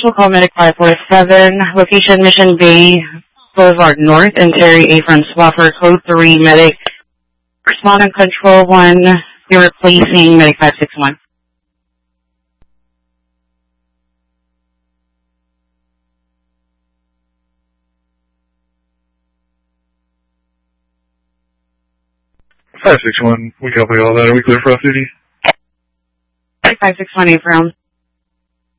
will call Medic 547, location Mission Bay Boulevard North, and Terry A. from Swaffer, code 3, Medic. Respond on control 1, you're replacing Medic 561. We copy all that. Are we clear for off duty? 561 April.